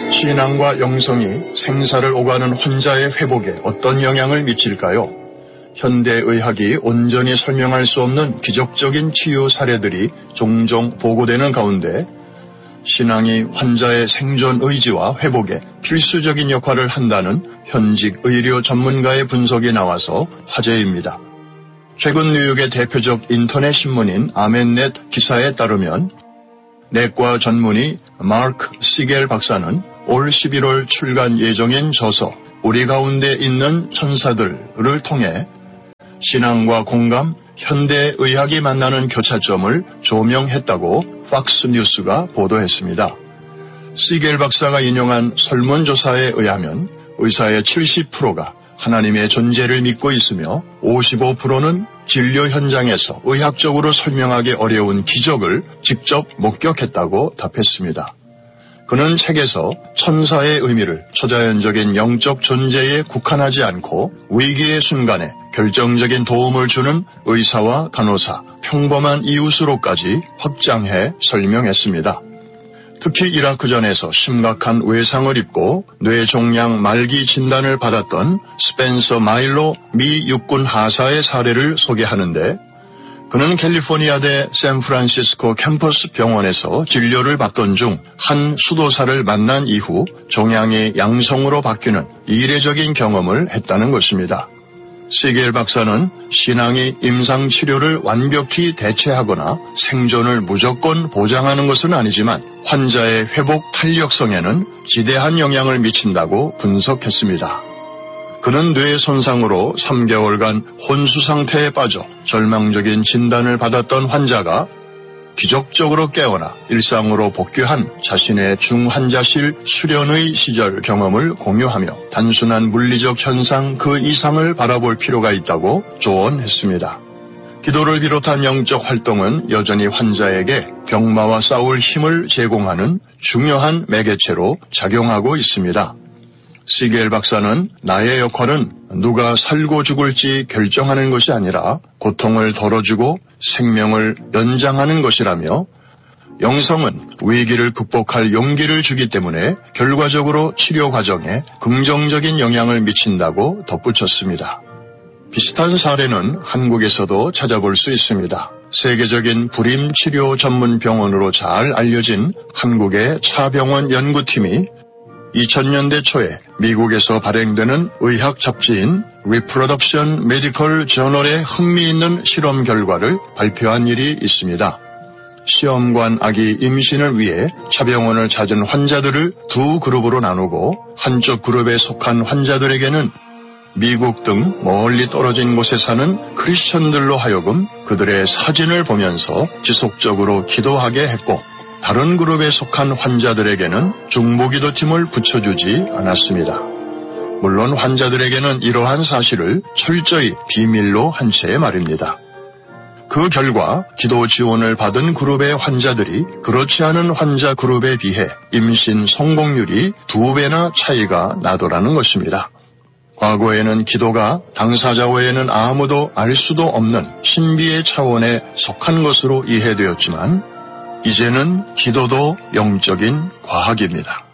신앙과 영성이 생사를 오가는 환자의 회복에 어떤 영향을 미칠까요? 현대의학이 온전히 설명할 수 없는 기적적인 치유 사례들이 종종 보고되는 가운데 신앙이 환자의 생존 의지와 회복에 필수적인 역할을 한다는 현직 의료 전문가의 분석이 나와서 화제입니다. 최근 뉴욕의 대표적 인터넷 신문인 아멘넷 기사에 따르면 내과 전문의 마크 시겔 박사는 올 11월 출간 예정인 저서 우리 가운데 있는 천사들을 통해 신앙과 공감, 현대의학이 만나는 교차점을 조명했다고 팍스뉴스가 보도했습니다. 시겔 박사가 인용한 설문조사에 의하면 의사의 70%가 하나님의 존재를 믿고 있으며 55%는 진료 현장에서 의학적으로 설명하기 어려운 기적을 직접 목격했다고 답했습니다. 그는 책에서 천사의 의미를 초자연적인 영적 존재에 국한하지 않고 위기의 순간에 결정적인 도움을 주는 의사와 간호사, 평범한 이웃으로까지 확장해 설명했습니다. 특히 이라크전에서 심각한 외상을 입고 뇌종양 말기 진단을 받았던 스펜서 마일로 미 육군 하사의 사례를 소개하는데 그는 캘리포니아대 샌프란시스코 캠퍼스 병원에서 진료를 받던 중 한 수도사를 만난 이후 종양이 양성으로 바뀌는 이례적인 경험을 했다는 것입니다. 시겔 박사는 신앙이 임상치료를 완벽히 대체하거나 생존을 무조건 보장하는 것은 아니지만 환자의 회복 탄력성에는 지대한 영향을 미친다고 분석했습니다. 그는 뇌 손상으로 3개월간 혼수 상태에 빠져 절망적인 진단을 받았던 환자가 기적적으로 깨어나 일상으로 복귀한 자신의 중환자실 수련의 시절 경험을 공유하며 단순한 물리적 현상 그 이상을 바라볼 필요가 있다고 조언했습니다. 기도를 비롯한 영적 활동은 여전히 환자에게 병마와 싸울 힘을 제공하는 중요한 매개체로 작용하고 있습니다. 시겔 박사는 나의 역할은 누가 살고 죽을지 결정하는 것이 아니라 고통을 덜어주고 생명을 연장하는 것이라며 영성은 위기를 극복할 용기를 주기 때문에 결과적으로 치료 과정에 긍정적인 영향을 미친다고 덧붙였습니다. 비슷한 사례는 한국에서도 찾아볼 수 있습니다. 세계적인 불임치료 전문 병원으로 잘 알려진 한국의 차병원 연구팀이 2000년대 초에 미국에서 발행되는 의학 잡지인 Reproduction Medical Journal에 흥미있는 실험 결과를 발표한 일이 있습니다. 시험관 아기 임신을 위해 차병원을 찾은 환자들을 두 그룹으로 나누고 한쪽 그룹에 속한 환자들에게는 미국 등 멀리 떨어진 곳에 사는 크리스천들로 하여금 그들의 사진을 보면서 지속적으로 기도하게 했고 다른 그룹에 속한 환자들에게는 중보기도팀을 붙여주지 않았습니다. 물론 환자들에게는 이러한 사실을 철저히 비밀로 한 채 말입니다. 그 결과 기도 지원을 받은 그룹의 환자들이 그렇지 않은 환자 그룹에 비해 임신 성공률이 2배나 차이가 나더라는 것입니다. 과거에는 기도가 당사자 외에는 아무도 알 수도 없는 신비의 차원에 속한 것으로 이해되었지만 이제는 기도도 영적인 과학입니다.